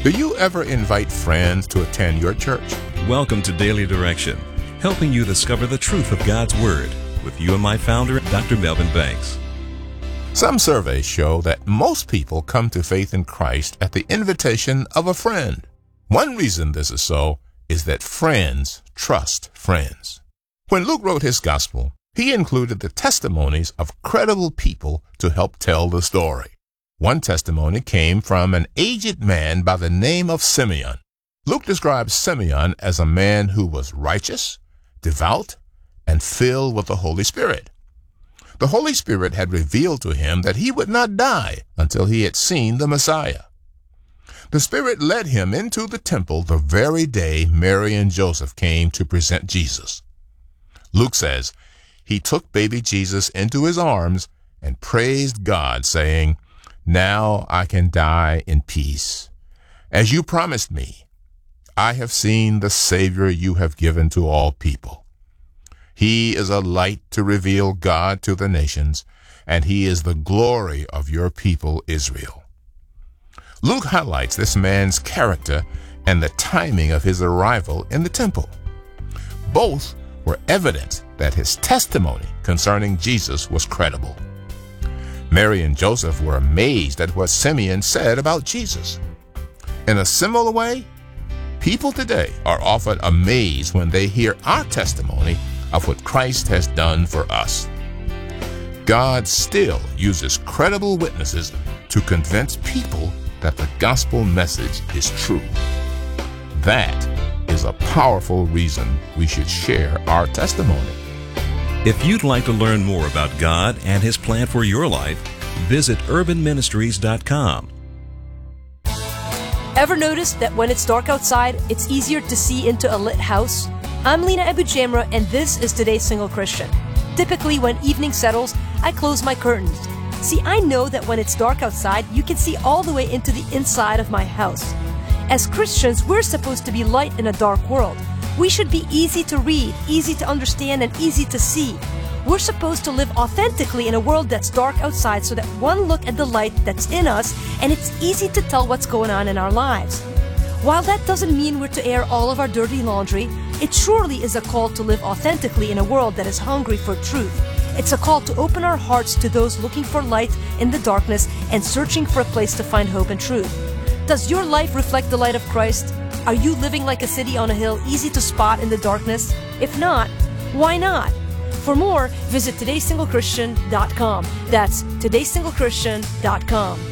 Do you ever invite friends to attend your church? Welcome to Daily Direction, helping you discover the truth of God's Word with you and my founder, Dr. Melvin Banks. Some surveys show that most people come to faith in Christ at the invitation of a friend. One reason this is so is that friends trust friends. When Luke wrote his gospel, he included the testimonies of credible people to help tell the story. One testimony came from an aged man by the name of Simeon. Luke describes Simeon as a man who was righteous, devout, and filled with the Holy Spirit. The Holy Spirit had revealed to him that he would not die until he had seen the Messiah. The Spirit led him into the temple the very day Mary and Joseph came to present Jesus. Luke says, he took baby Jesus into his arms and praised God, saying, "Now I can die in peace. As you promised me, I have seen the Savior you have given to all people. He is a light to reveal God to the nations, and he is the glory of your people Israel." Luke highlights this man's character and the timing of his arrival in the temple. Both were evidence that his testimony concerning Jesus was credible. Mary and Joseph were amazed at what Simeon said about Jesus. In a similar way, people today are often amazed when they hear our testimony of what Christ has done for us. God still uses credible witnesses to convince people that the gospel message is true. That is a powerful reason we should share our testimony. If you'd like to learn more about God and His plan for your life, visit urbanministries.com. Ever noticed that when it's dark outside, it's easier to see into a lit house? I'm Lena Abu-Jamra, and this is Today's Single Christian. Typically, when evening settles, I close my curtains. See, I know that when it's dark outside, you can see all the way into the inside of my house. As Christians, we're supposed to be light in a dark world. We should be easy to read, easy to understand, and easy to see. We're supposed to live authentically in a world that's dark outside so that one look at the light that's in us and it's easy to tell what's going on in our lives. While that doesn't mean we're to air all of our dirty laundry, it surely is a call to live authentically in a world that is hungry for truth. It's a call to open our hearts to those looking for light in the darkness and searching for a place to find hope and truth. Does your life reflect the light of Christ? Are you living like a city on a hill, easy to spot in the darkness? If not, why not? For more, visit todaysinglechristian.com. That's todaysinglechristian.com.